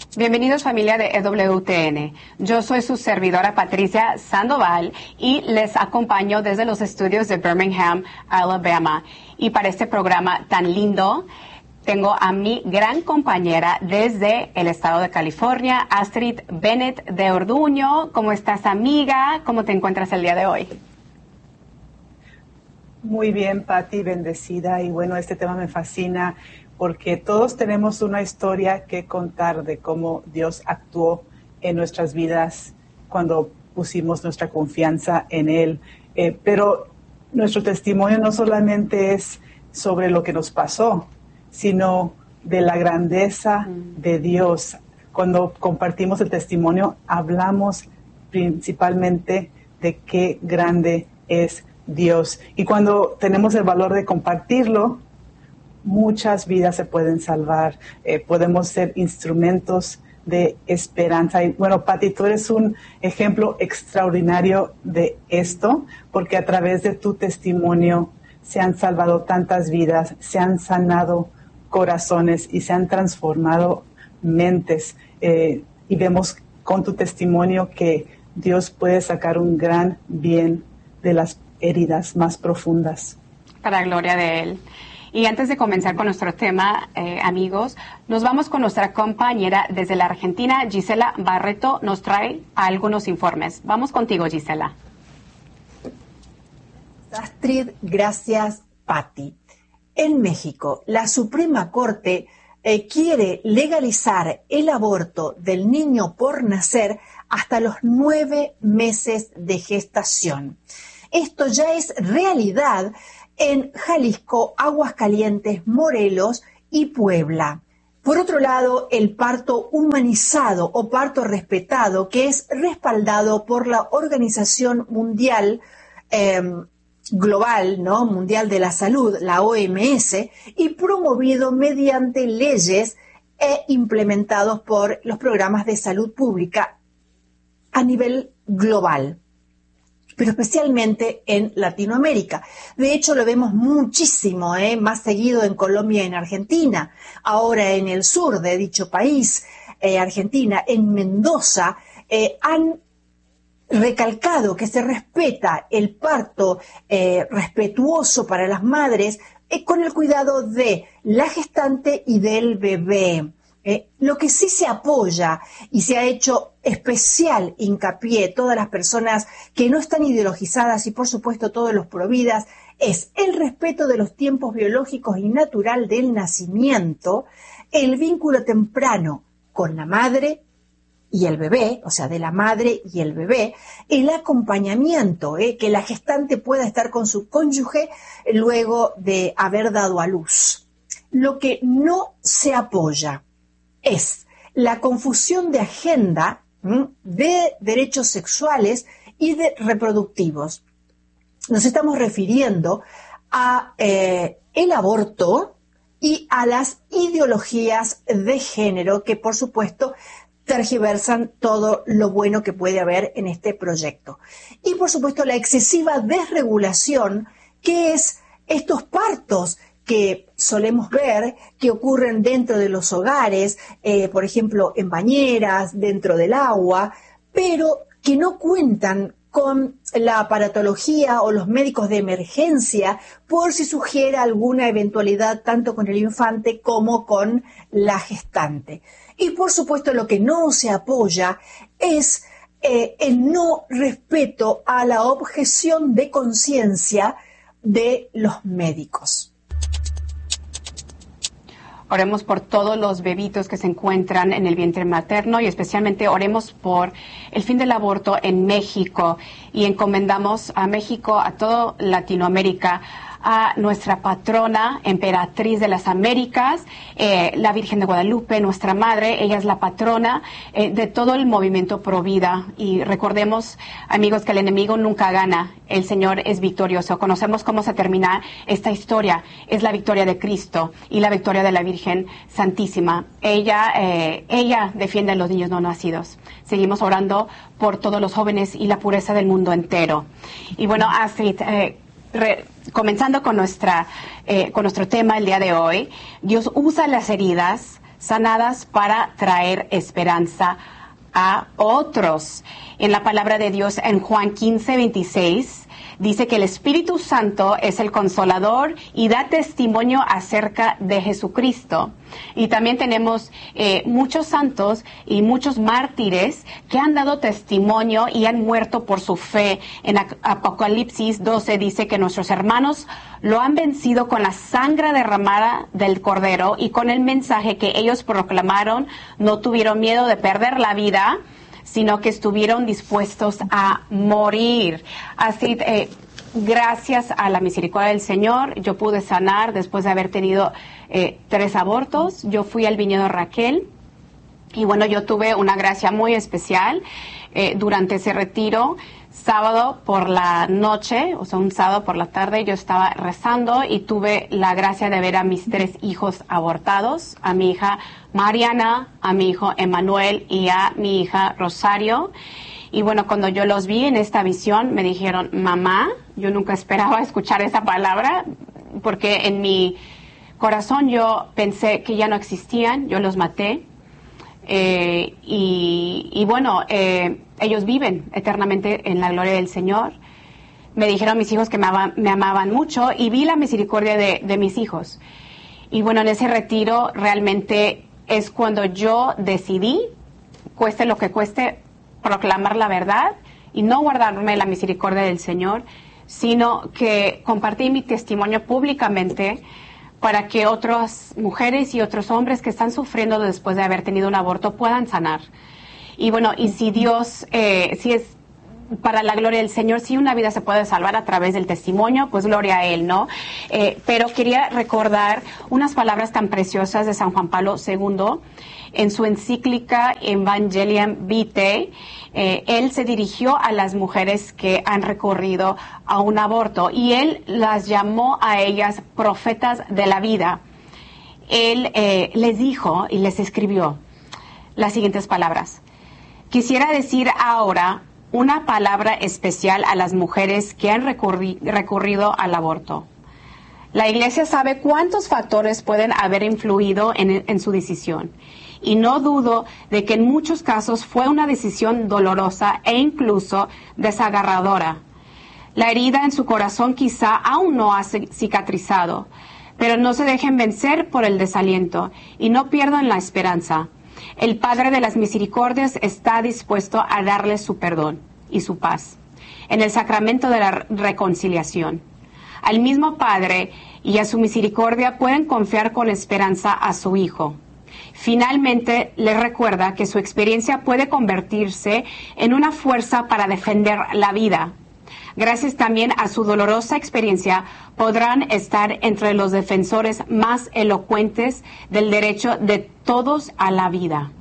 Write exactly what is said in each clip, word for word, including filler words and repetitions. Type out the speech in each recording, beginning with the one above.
Bienvenidos familia de E W T N. Yo soy su servidora Patricia Sandoval y les acompaño desde los estudios de Birmingham, Alabama. Y para este programa tan lindo, tengo a mi gran compañera desde el estado de California, Astrid Bennett de Orduño. ¿Cómo estás, amiga? ¿Cómo te encuentras el día de hoy? Muy bien, Pati, bendecida. Y bueno, este tema me fascina porque todos tenemos una historia que contar de cómo Dios actuó en nuestras vidas cuando pusimos nuestra confianza en Él. Eh, pero nuestro testimonio no solamente es sobre lo que nos pasó, sino de la grandeza de Dios. Cuando compartimos el testimonio, hablamos principalmente de qué grande es Dios. Y cuando tenemos el valor de compartirlo, muchas vidas se pueden salvar. Eh, podemos ser instrumentos de esperanza. Y bueno, Pati, tú eres un ejemplo extraordinario de esto, porque a través de tu testimonio se han salvado tantas vidas, se han sanado corazones y se han transformado mentes. Eh, y vemos con tu testimonio que Dios puede sacar un gran bien de las heridas más profundas. Para la gloria de Él. Y antes de comenzar con nuestro tema, eh, amigos, nos vamos con nuestra compañera desde la Argentina, Gisela Barreto, nos trae algunos informes. Vamos contigo, Gisela. Astrid, gracias, Patti. En México, la Suprema Corte eh, quiere legalizar el aborto del niño por nacer hasta los nueve meses de gestación. Esto ya es realidad en Jalisco, Aguascalientes, Morelos y Puebla. Por otro lado, el parto humanizado o parto respetado, que es respaldado por la Organización Mundial eh, Global, ¿no? Mundial de la Salud, la O M S, y promovido mediante leyes e implementados por los programas de salud pública a nivel global, pero especialmente en Latinoamérica. De hecho, lo vemos muchísimo, ¿eh? más seguido en Colombia y en Argentina. Ahora en el sur de dicho país, eh, Argentina, en Mendoza, eh, han recalcado que se respeta el parto eh, respetuoso para las madres eh, con el cuidado de la gestante y del bebé. Eh, lo que sí se apoya y se ha hecho especial hincapié todas las personas que no están ideologizadas y por supuesto todos los providas es el respeto de los tiempos biológicos y natural del nacimiento, el vínculo temprano con la madre y el bebé, o sea, de la madre y el bebé, el acompañamiento, eh, que la gestante pueda estar con su cónyuge luego de haber dado a luz. Lo que no se apoya es la confusión de agenda ¿m? de derechos sexuales y de reproductivos. Nos estamos refiriendo a eh, el aborto y a las ideologías de género que, por supuesto, tergiversan todo lo bueno que puede haber en este proyecto. Y, por supuesto, la excesiva desregulación que es estos partos que solemos ver que ocurren dentro de los hogares, eh, por ejemplo, en bañeras, dentro del agua, pero que no cuentan con la aparatología o los médicos de emergencia por si sugiere alguna eventualidad tanto con el infante como con la gestante. Y por supuesto lo que no se apoya es eh, el no respeto a la objeción de conciencia de los médicos. Oremos por todos los bebitos que se encuentran en el vientre materno y especialmente oremos por el fin del aborto en México y encomendamos a México, a toda Latinoamérica, a nuestra patrona, emperatriz de las Américas, eh, la Virgen de Guadalupe, nuestra madre. Ella es la patrona eh, de todo el movimiento Pro Vida. Y recordemos, amigos, que el enemigo nunca gana. El Señor es victorioso. Conocemos cómo se termina esta historia. Es la victoria de Cristo y la victoria de la Virgen Santísima. Ella, eh, ella defiende a los niños no nacidos. Seguimos orando por todos los jóvenes y la pureza del mundo entero. Y bueno, Astrid, eh, Re, comenzando con nuestra eh, con nuestro tema el día de hoy, Dios usa las heridas sanadas para traer esperanza a otros. En la palabra de Dios, en Juan quince, veintiséis, dice que el Espíritu Santo es el consolador y da testimonio acerca de Jesucristo. Y también tenemos eh, muchos santos y muchos mártires que han dado testimonio y han muerto por su fe. En Apocalipsis doce dice que nuestros hermanos lo han vencido con la sangre derramada del Cordero y con el mensaje que ellos proclamaron. No tuvieron miedo de perder la vida, sino que estuvieron dispuestos a morir. Así, eh, gracias a la misericordia del Señor, yo pude sanar después de haber tenido eh, tres abortos. Yo fui al viñedo Raquel y bueno, yo tuve una gracia muy especial eh, durante ese retiro. Sábado por la noche, o sea, un sábado por la tarde, yo estaba rezando y tuve la gracia de ver a mis tres hijos abortados, a mi hija Mariana, a mi hijo Emanuel y a mi hija Rosario. Y bueno, cuando yo los vi en esta visión, me dijeron, mamá, yo nunca esperaba escuchar esa palabra, porque en mi corazón yo pensé que ya no existían, yo los maté. Eh, y, y bueno, eh, ellos viven eternamente en la gloria del Señor. Me dijeron mis hijos que me, ama, me amaban mucho y vi la misericordia de, de mis hijos. Y bueno, en ese retiro realmente es cuando yo decidí, cueste lo que cueste, proclamar la verdad y no guardarme la misericordia del Señor, sino que compartí mi testimonio públicamente para que otras mujeres y otros hombres que están sufriendo después de haber tenido un aborto puedan sanar. Y bueno, y si Dios, eh, si es para la gloria del Señor, si una vida se puede salvar a través del testimonio, pues gloria a Él, ¿no? Eh, pero quería recordar unas palabras tan preciosas de San Juan Pablo segundo en su encíclica Evangelium Vitae. Eh, él se dirigió a las mujeres que han recurrido a un aborto y él las llamó a ellas profetas de la vida. Él eh, les dijo y les escribió las siguientes palabras. Quisiera decir ahora una palabra especial a las mujeres que han recurri- recurrido al aborto. La Iglesia sabe cuántos factores pueden haber influido en, en su decisión. Y no dudo de que en muchos casos fue una decisión dolorosa e incluso desagarradora. La herida en su corazón quizá aún no ha cicatrizado, pero no se dejen vencer por el desaliento y no pierdan la esperanza. El Padre de las Misericordias está dispuesto a darles su perdón y su paz en el sacramento de la reconciliación. Al mismo Padre y a su misericordia pueden confiar con esperanza a su Hijo. Finalmente, les recuerda que su experiencia puede convertirse en una fuerza para defender la vida. Gracias también a su dolorosa experiencia, podrán estar entre los defensores más elocuentes del derecho de todos a la vida.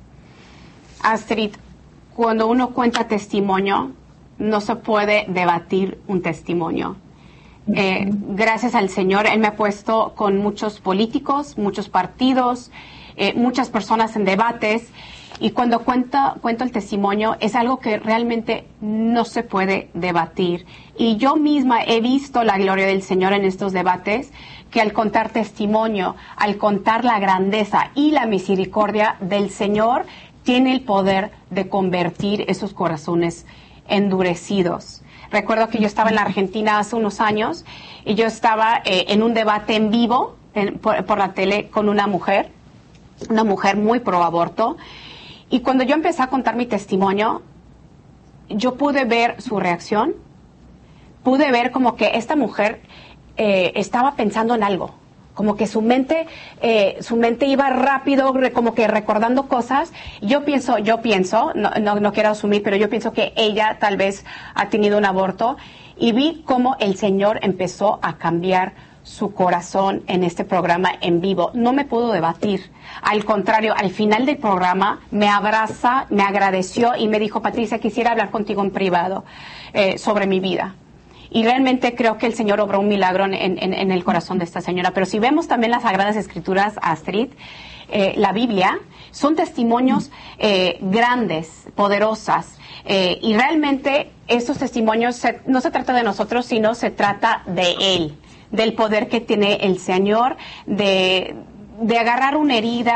Astrid, cuando uno cuenta testimonio, no se puede debatir un testimonio. Eh, gracias al Señor, Él me ha puesto con muchos políticos, muchos partidos, eh, muchas personas en debates, y cuando cuento, cuento el testimonio es algo que realmente no se puede debatir. Y yo misma he visto la gloria del Señor en estos debates, que al contar testimonio, al contar la grandeza y la misericordia del Señor, tiene el poder de convertir esos corazones endurecidos. Recuerdo que yo estaba en la Argentina hace unos años y yo estaba eh, en un debate en vivo en, por, por la tele con una mujer, una mujer muy pro aborto. Y cuando yo empecé a contar mi testimonio, yo pude ver su reacción, pude ver como que esta mujer eh, estaba pensando en algo, como que su mente, eh, su mente iba rápido, como que recordando cosas. Yo pienso, yo pienso, no, no, no quiero asumir, pero yo pienso que ella tal vez ha tenido un aborto, y vi cómo el Señor empezó a cambiar su corazón en este programa en vivo. No me pudo debatir. Al contrario, al final del programa me abraza, me agradeció y me dijo, Patricia, quisiera hablar contigo en privado eh, sobre mi vida. Y realmente creo que el Señor obró un milagro en, en, en el corazón de esta señora. Pero si vemos también las Sagradas Escrituras, Astrid, eh, la Biblia, son testimonios eh, grandes, poderosas. Eh, y realmente estos testimonios se, no se trata de nosotros, sino se trata de Él, del poder que tiene el Señor, de, de agarrar una herida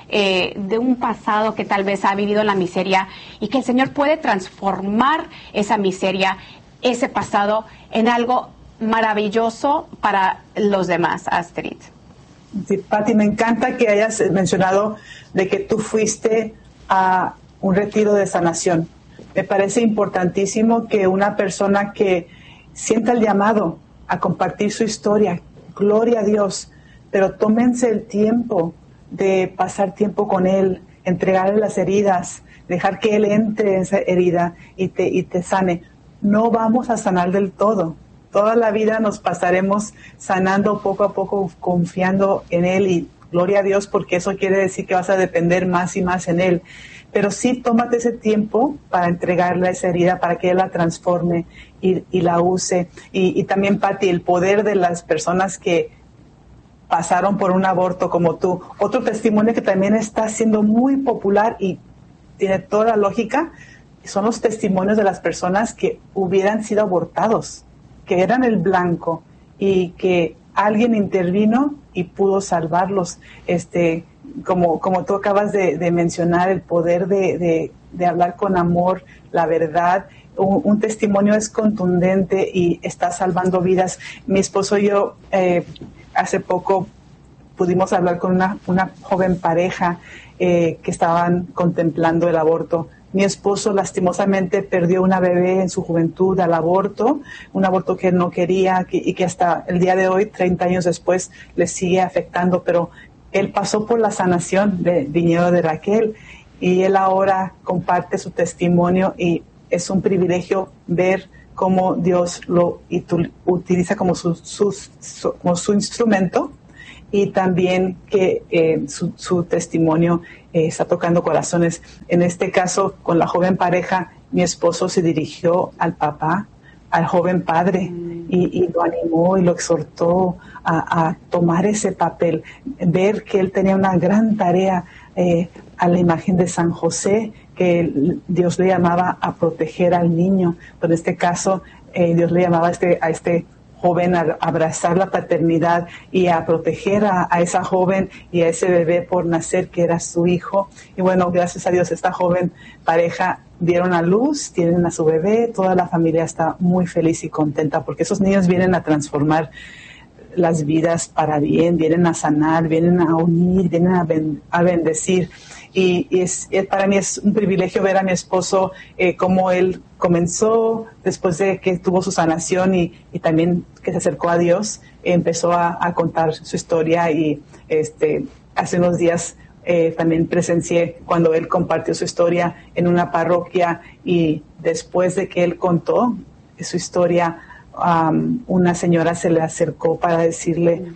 eh, de un pasado que tal vez ha vivido en la miseria y que el Señor puede transformar esa miseria, ese pasado, en algo maravilloso para los demás, Astrid. Sí, Pati, me encanta que hayas mencionado de que tú fuiste a un retiro de sanación. Me parece importantísimo que una persona que sienta el llamado a compartir su historia, gloria a Dios, pero tómense el tiempo de pasar tiempo con Él, entregarle las heridas, dejar que Él entre en esa herida y te, y te sane. No vamos a sanar del todo. Toda la vida nos pasaremos sanando poco a poco, confiando en Él, y gloria a Dios, porque eso quiere decir que vas a depender más y más en Él. Pero sí, tómate ese tiempo para entregarle esa herida, para que Él la transforme y, y la use. Y, y también, Pati, el poder de las personas que pasaron por un aborto como tú. Otro testimonio que también está siendo muy popular y tiene toda la lógica, son los testimonios de las personas que hubieran sido abortados, que eran el blanco y que alguien intervino y pudo salvarlos. Este, como, como tú acabas de, de mencionar, el poder de, de, de hablar con amor, la verdad. Un, un testimonio es contundente y está salvando vidas. Mi esposo y yo eh, hace poco pudimos hablar con una, una joven pareja eh, que estaban contemplando el aborto. Mi esposo lastimosamente perdió una bebé en su juventud al aborto, un aborto que él no quería que, y que hasta el día de hoy, treinta años después, le sigue afectando, pero él pasó por la sanación de Viñedo de Raquel y él ahora comparte su testimonio, y es un privilegio ver cómo Dios lo utiliza como su, su, su, como su instrumento, y también que eh, su, su testimonio eh, está tocando corazones. En este caso, con la joven pareja, mi esposo se dirigió al papá, al joven padre, mm. y, y lo animó y lo exhortó a, a tomar ese papel, ver que él tenía una gran tarea eh, a la imagen de San José, que Dios le llamaba a proteger al niño, pero en este caso eh, Dios le llamaba a este, a este joven a abrazar la paternidad y a proteger a, a esa joven y a ese bebé por nacer, que era su hijo. Y bueno, gracias a Dios, esta joven pareja dieron a luz, tienen a su bebé, toda la familia está muy feliz y contenta, porque esos niños vienen a transformar las vidas para bien, vienen a sanar, vienen a unir, vienen a, ben, a bendecir. Y, y es, para mí es un privilegio ver a mi esposo eh, cómo él comenzó después de que tuvo su sanación y, y también que se acercó a Dios, eh, empezó a, a contar su historia, y este, hace unos días eh, también presencié cuando él compartió su historia en una parroquia, y después de que él contó su historia, um, una señora se le acercó para decirle: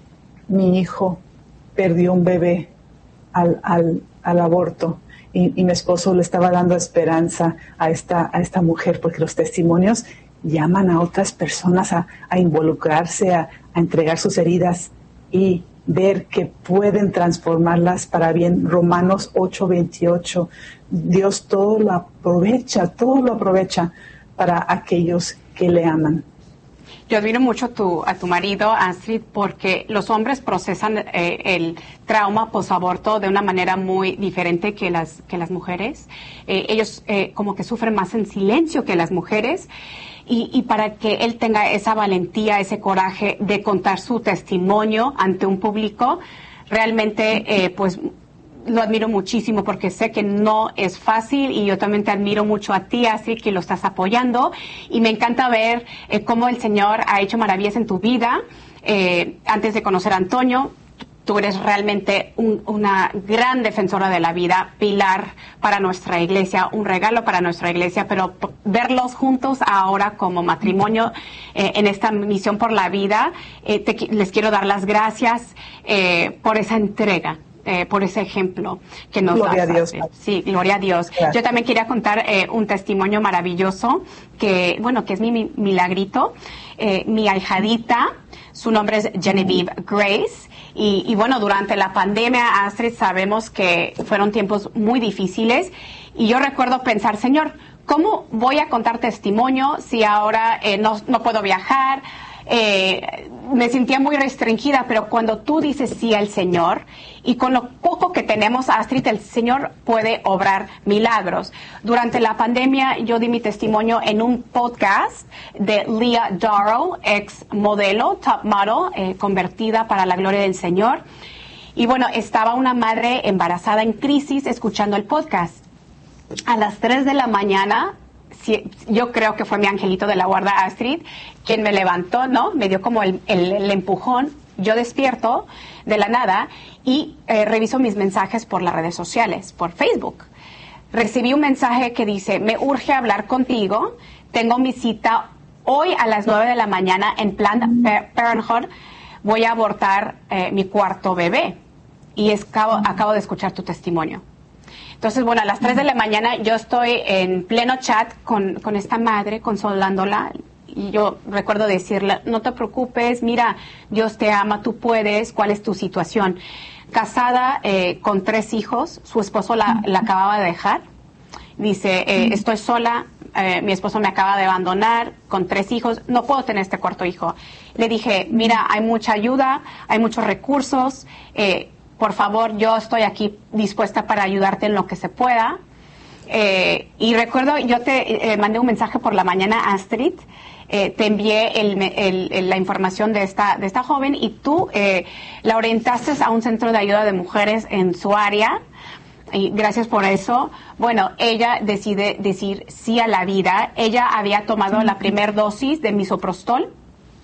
mi hijo perdió un bebé al, al al aborto, y, y mi esposo le estaba dando esperanza a esta, a esta mujer, porque los testimonios llaman a otras personas a, a involucrarse, a, a entregar sus heridas y ver que pueden transformarlas para bien. Romanos ocho veintiocho, Dios todo lo aprovecha, todo lo aprovecha para aquellos que le aman. Yo admiro mucho tu, a tu marido, Astrid, porque los hombres procesan eh, el trauma posaborto de una manera muy diferente que las, que las mujeres. Eh, ellos eh, como que sufren más en silencio que las mujeres. Y, y para que él tenga esa valentía, ese coraje de contar su testimonio ante un público, realmente, eh, pues, lo admiro muchísimo, porque sé que no es fácil, y yo también te admiro mucho a ti, así que lo estás apoyando, y me encanta ver eh, cómo el Señor ha hecho maravillas en tu vida. Eh, antes de conocer a Antonio, tú eres realmente un, una gran defensora de la vida, pilar para nuestra iglesia, un regalo para nuestra iglesia, pero verlos juntos ahora como matrimonio eh, en esta misión por la vida, eh, te, les quiero dar las gracias eh, por esa entrega. Eh, por ese ejemplo que nos Gloria das. a Dios. Sí, gloria a Dios. Gracias. Yo también quería contar eh, un testimonio maravilloso que, bueno, que es mi, mi milagrito. Eh, mi ahijadita, su nombre es Genevieve Grace, y, y bueno, durante la pandemia, Astrid, sabemos que fueron tiempos muy difíciles, y yo recuerdo pensar: Señor, ¿cómo voy a contar testimonio si ahora eh, no, no puedo viajar? eh, me sentía muy restringida, pero cuando tú dices sí al Señor, y con lo poco que tenemos, Astrid, el Señor puede obrar milagros. Durante la pandemia yo di mi testimonio en un podcast de Leah Darrow, ex modelo, top model, eh, convertida para la gloria del Señor. Y bueno, estaba una madre embarazada en crisis escuchando el podcast. A las tres de la mañana, sí, yo creo que fue mi angelito de la guarda, Astrid, quien me levantó, ¿no? Me dio como el, el, el empujón. Yo despierto de la nada y eh, reviso mis mensajes por las redes sociales, por Facebook. Recibí un mensaje que dice, me urge hablar contigo, tengo mi cita hoy a las nueve de la mañana en Planned Parenthood, voy a abortar eh, mi cuarto bebé. Y es, acabo, acabo de escuchar tu testimonio. Entonces, bueno, a las tres de la mañana yo estoy en pleno chat con, con esta madre, consolándola. Y yo recuerdo decirle, no te preocupes, mira, Dios te ama, tú puedes, ¿cuál es tu situación? Casada eh, con tres hijos, su esposo la, la acababa de dejar. Dice, eh, estoy sola, eh, mi esposo me acaba de abandonar, con tres hijos, no puedo tener este cuarto hijo. Le dije, mira, hay mucha ayuda, hay muchos recursos, eh, por favor, yo estoy aquí dispuesta para ayudarte en lo que se pueda. Eh, y recuerdo, yo te eh, mandé un mensaje por la mañana, Astrid, eh, te envié el, el, el, la información de esta, de esta joven y tú eh, la orientaste a un centro de ayuda de mujeres en su área. Y gracias por eso. Bueno, ella decide decir sí a la vida. Ella había tomado la primera dosis de misoprostol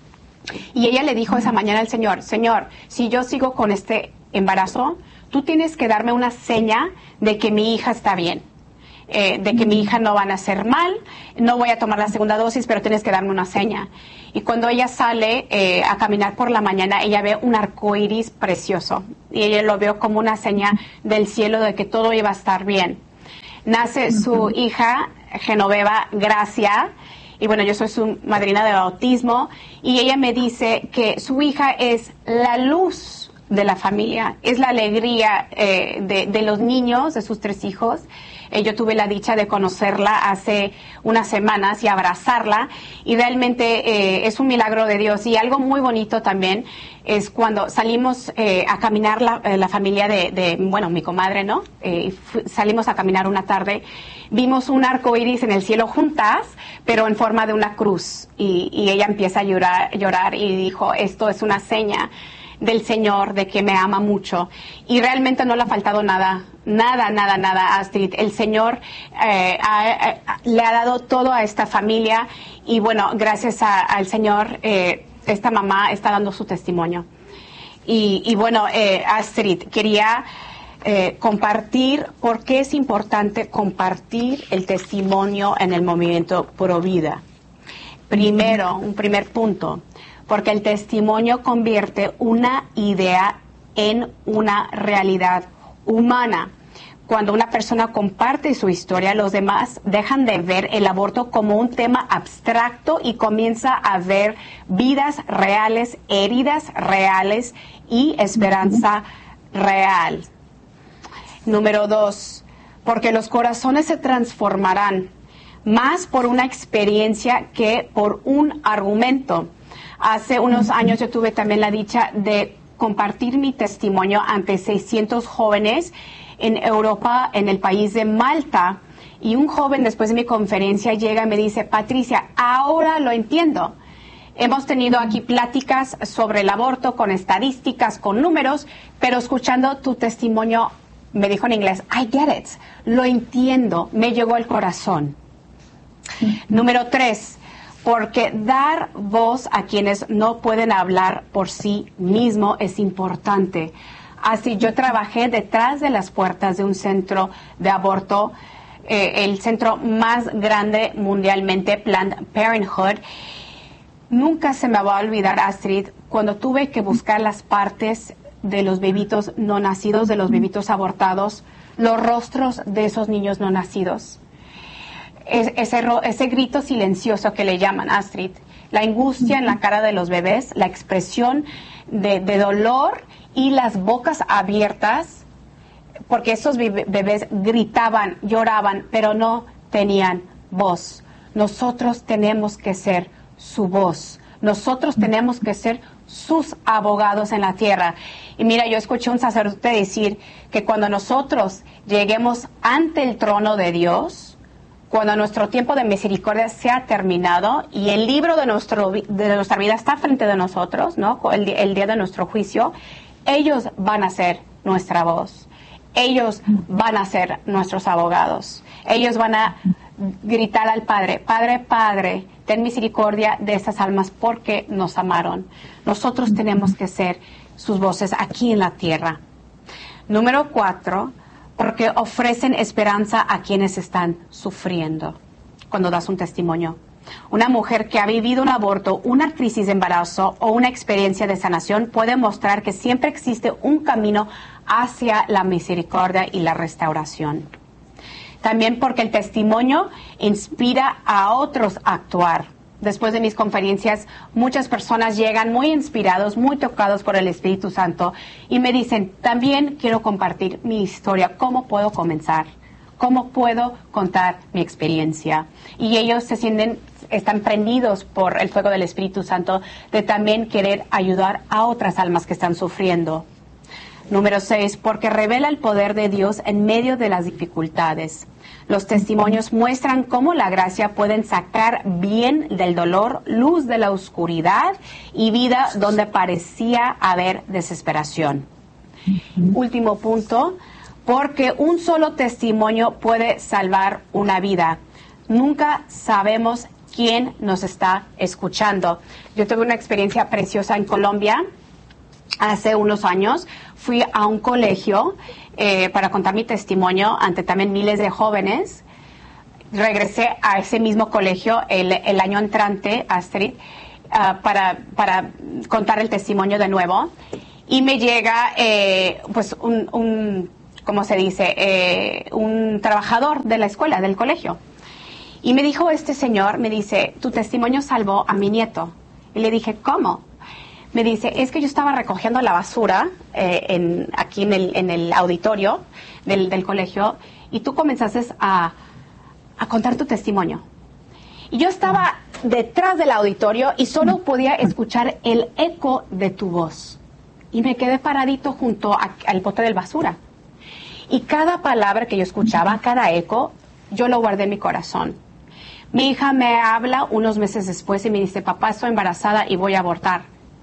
y ella le dijo esa mañana al Señor, Señor, si yo sigo con este embarazo, tú tienes que darme una seña de que mi hija está bien, eh, de que mi hija no va a nacer mal, no voy a tomar la segunda dosis, pero tienes que darme una seña. Y cuando ella sale eh, a caminar por la mañana, ella ve un arco iris precioso y ella lo vio como una seña del cielo de que todo iba a estar bien. Nace su hija, Genoveva Gracia, y bueno, yo soy su madrina de bautismo, y ella me dice que su hija es la luz de la familia, es la alegría eh, de, de los niños, de sus tres hijos. Eh, yo tuve la dicha de conocerla hace unas semanas y abrazarla, y realmente eh, es un milagro de Dios. Y algo muy bonito también es cuando salimos eh, a caminar la, eh, la familia de, de, bueno, mi comadre, ¿no? Eh, salimos a caminar una tarde, vimos un arco iris en el cielo juntas, pero en forma de una cruz, y, y ella empieza a llorar, llorar y dijo, esto es una seña del Señor, de que me ama mucho. Y realmente no le ha faltado nada, nada, nada, nada, Astrid. El Señor eh, ha, ha, le ha dado todo a esta familia, y bueno, gracias a, al Señor, eh, esta mamá está dando su testimonio. Y, y bueno, eh, Astrid, quería eh, compartir por qué es importante compartir el testimonio en el movimiento Pro Vida. Primero, un primer punto, porque el testimonio convierte una idea en una realidad humana. Cuando una persona comparte su historia, los demás dejan de ver el aborto como un tema abstracto y comienza a ver vidas reales, heridas reales y esperanza real. Número dos, porque los corazones se transformarán más por una experiencia que por un argumento. Hace unos años yo tuve también la dicha de compartir mi testimonio ante seiscientos jóvenes en Europa, en el país de Malta. Y un joven después de mi conferencia llega y me dice, Patricia, ahora lo entiendo. Hemos tenido aquí pláticas sobre el aborto con estadísticas, con números, pero escuchando tu testimonio, me dijo en inglés, I get it, lo entiendo, me llegó al corazón. Número tres, porque dar voz a quienes no pueden hablar por sí mismo es importante. Así yo trabajé detrás de las puertas de un centro de aborto, eh, el centro más grande mundialmente, Planned Parenthood. Nunca se me va a olvidar, Astrid, cuando tuve que buscar las partes de los bebitos no nacidos, de los bebitos abortados, los rostros de esos niños no nacidos. Ese, ese grito silencioso que le llaman, Astrid, la angustia en la cara de los bebés, la expresión de, de dolor y las bocas abiertas, porque esos bebés gritaban, lloraban, pero no tenían voz. Nosotros tenemos que ser su voz. Nosotros tenemos que ser sus abogados en la tierra. Y mira, yo escuché un sacerdote decir que cuando nosotros lleguemos ante el trono de Dios, cuando nuestro tiempo de misericordia sea terminado y el libro de, nuestro, de nuestra vida está frente de nosotros, ¿no? El, el día de nuestro juicio, ellos van a ser nuestra voz. Ellos van a ser nuestros abogados. Ellos van a gritar al Padre, Padre, Padre, ten misericordia de estas almas porque nos amaron. Nosotros tenemos que ser sus voces aquí en la tierra. Número cuatro, porque ofrecen esperanza a quienes están sufriendo cuando das un testimonio. Una mujer que ha vivido un aborto, una crisis de embarazo o una experiencia de sanación puede mostrar que siempre existe un camino hacia la misericordia y la restauración. También porque el testimonio inspira a otros a actuar. Después de mis conferencias, muchas personas llegan muy inspirados, muy tocados por el Espíritu Santo y me dicen, también quiero compartir mi historia, ¿cómo puedo comenzar? ¿Cómo puedo contar mi experiencia? Y ellos se sienten, están prendidos por el fuego del Espíritu Santo de también querer ayudar a otras almas que están sufriendo. Número seis, porque revela el poder de Dios en medio de las dificultades. Los testimonios muestran cómo la gracia puede sacar bien del dolor, luz de la oscuridad y vida donde parecía haber desesperación. Uh-huh. Último punto, porque un solo testimonio puede salvar una vida. Nunca sabemos quién nos está escuchando. Yo tuve una experiencia preciosa en Colombia. Hace unos años fui a un colegio eh, para contar mi testimonio ante también miles de jóvenes. Regresé a ese mismo colegio el, el año entrante, Astrid, uh, para, para contar el testimonio de nuevo. Y me llega eh, pues un, un, ¿cómo se dice? Eh, un trabajador de la escuela, del colegio. Y me dijo este señor, me dice, tu testimonio salvó a mi nieto. Y le dije, ¿cómo? Me dice, es que yo estaba recogiendo la basura eh, en, aquí en el, en el auditorio del, del colegio y tú comenzaste a, a contar tu testimonio. Y yo estaba detrás del auditorio y solo podía escuchar el eco de tu voz. Y me quedé paradito junto a, al bote de basura. Y cada palabra que yo escuchaba, cada eco, yo lo guardé en mi corazón. Mi hija me habla unos meses después y me dice, papá, estoy embarazada y voy a abortar.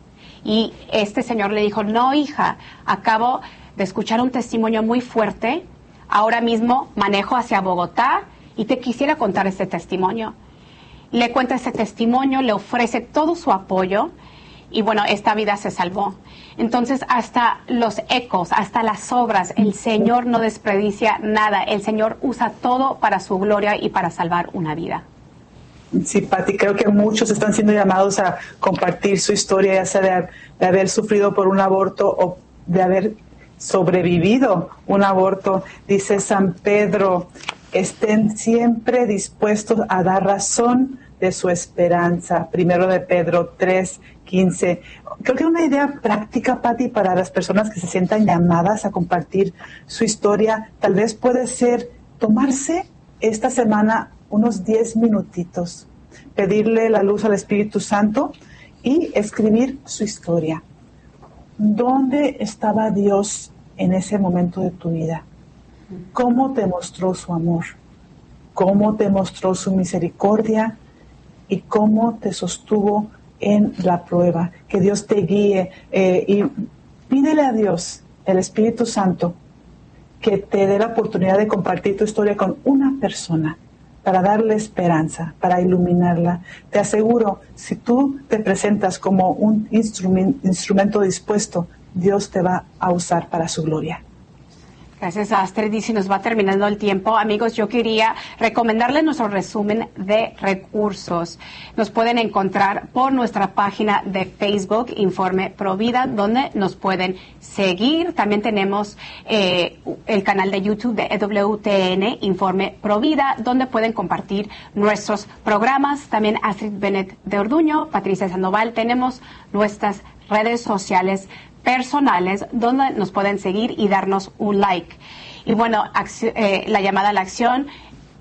Y este señor le dijo, no, hija, acabo de escuchar un testimonio muy fuerte. Ahora mismo manejo hacia Bogotá y te quisiera contar este testimonio. Le cuenta este testimonio, le ofrece todo su apoyo y bueno, esta vida se salvó. Entonces, hasta los ecos, hasta las obras, el Señor no desperdicia nada. El Señor usa todo para su gloria y para salvar una vida. Sí, Pati, creo que muchos están siendo llamados a compartir su historia, ya sea de, de haber sufrido por un aborto o de haber sobrevivido un aborto. Dice San Pedro, estén siempre dispuestos a dar razón de su esperanza. Primero de Pedro tres, quince. Creo que es una idea práctica, Pati, para las personas que se sientan llamadas a compartir su historia. Tal vez puede ser tomarse esta semana unos diez minutitos, pedirle la luz al Espíritu Santo y escribir su historia. ¿Dónde estaba Dios en ese momento de tu vida? ¿Cómo te mostró su amor? ¿Cómo te mostró su misericordia? ¿Y cómo te sostuvo en la prueba? Que Dios te guíe eh, y pídele a Dios, el Espíritu Santo, que te dé la oportunidad de compartir tu historia con una persona, para darle esperanza, para iluminarla. Te aseguro, si tú te presentas como un instrumen- instrumento dispuesto, Dios te va a usar para su gloria. Gracias, Astrid. Y si nos va terminando el tiempo, amigos, yo quería recomendarles nuestro resumen de recursos. Nos pueden encontrar por nuestra página de Facebook, Informe Provida, donde nos pueden seguir. También tenemos eh, el canal de YouTube de E W T N, Informe Provida, donde pueden compartir nuestros programas. También Astrid Bennett de Orduño, Patricia Sandoval. Tenemos nuestras redes sociales personales donde nos pueden seguir y darnos un like. Y bueno, acci- eh, la llamada a la acción,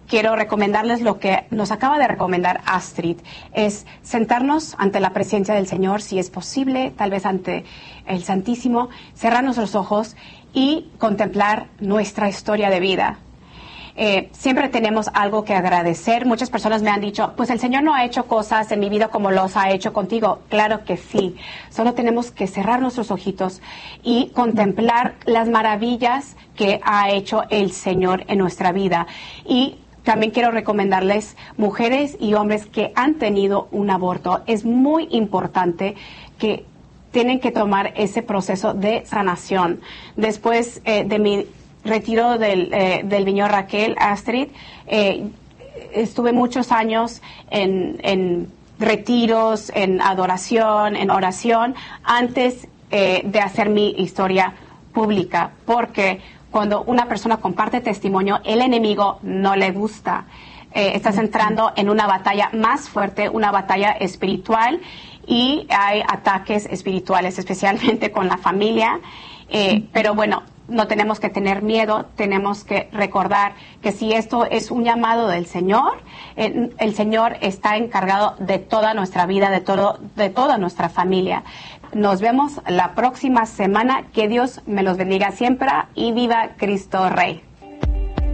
quiero recomendarles lo que nos acaba de recomendar Astrid, es sentarnos ante la presencia del Señor, si es posible, tal vez ante el Santísimo, cerrar nuestros ojos y contemplar nuestra historia de vida. Eh, siempre tenemos algo que agradecer. Muchas personas me han dicho, pues el Señor no ha hecho cosas en mi vida como los ha hecho contigo. Claro que sí. Solo tenemos que cerrar nuestros ojitos y contemplar las maravillas que ha hecho el Señor en nuestra vida. Y también quiero recomendarles, mujeres y hombres que han tenido un aborto, es muy importante que tienen que tomar ese proceso de sanación. Después eh, de mi retiro del, eh, del Viñón Raquel, Astrid, eh, estuve muchos años en, en retiros, en adoración, en oración, antes eh, de hacer mi historia pública, porque cuando una persona comparte testimonio, el enemigo no le gusta. Eh, estás entrando en una batalla más fuerte, una batalla espiritual, y hay ataques espirituales, especialmente con la familia. Eh, pero bueno, no tenemos que tener miedo, tenemos que recordar que si esto es un llamado del Señor, eh, el Señor está encargado de toda nuestra vida, de todo, de toda nuestra familia. Nos vemos la próxima semana. Que Dios me los bendiga siempre y viva Cristo Rey.